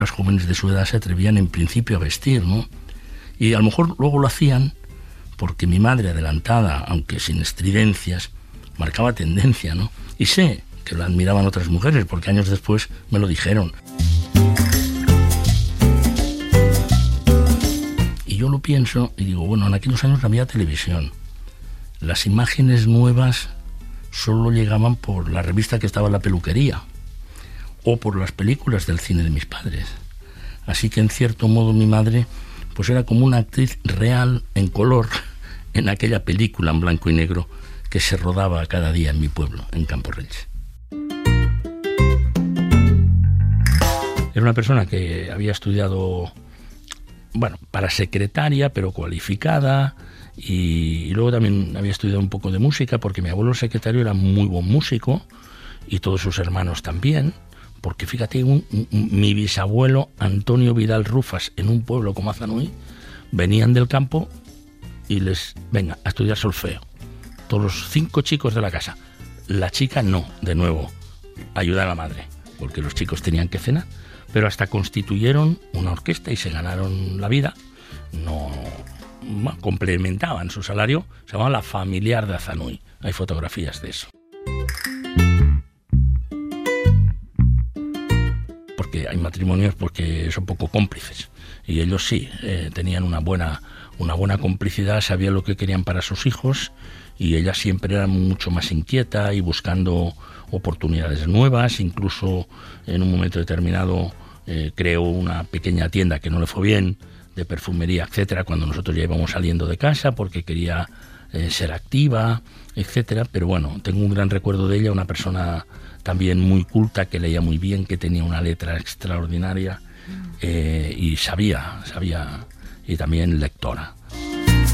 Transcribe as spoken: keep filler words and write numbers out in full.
Las jóvenes de su edad se atrevían en principio a vestir, ¿no? Y a lo mejor luego lo hacían porque mi madre, adelantada, aunque sin estridencias, marcaba tendencia, ¿no? Y sé que lo admiraban otras mujeres, porque años después me lo dijeron. Y yo lo pienso y digo, bueno, en aquellos años no había televisión. Las imágenes nuevas solo llegaban por la revista que estaba en la peluquería o por las películas del cine de mis padres. Así que, en cierto modo, mi madre pues era como una actriz real en color en aquella película en blanco y negro que se rodaba cada día en mi pueblo, en Camporrells. Era una persona que había estudiado, bueno, para secretaria, pero cualificada, y, y luego también había estudiado un poco de música, porque mi abuelo secretario era muy buen músico, y todos sus hermanos también, porque fíjate, un, un, mi bisabuelo Antonio Vidal Rufas, en un pueblo como Azanuy, venían del campo y les, venga, a estudiar solfeo. Todos los cinco chicos de la casa. La chica no, de nuevo, ayudar a la madre, porque los chicos tenían que cenar, pero hasta constituyeron una orquesta y se ganaron la vida. No, no complementaban su salario, se llamaba La Familiar de Azanuy. Hay fotografías de eso. Porque hay matrimonios porque son poco cómplices, y ellos sí, eh, tenían una buena, una buena complicidad, sabían lo que querían para sus hijos, y ella siempre era mucho más inquieta y buscando oportunidades nuevas. Incluso en un momento determinado eh, creó una pequeña tienda que no le fue bien, de perfumería, etcétera, cuando nosotros ya íbamos saliendo de casa, porque quería eh, ser activa, etcétera. Pero bueno, tengo un gran recuerdo de ella, una persona también muy culta, que leía muy bien, que tenía una letra extraordinaria, eh, y sabía, sabía, y también lectora.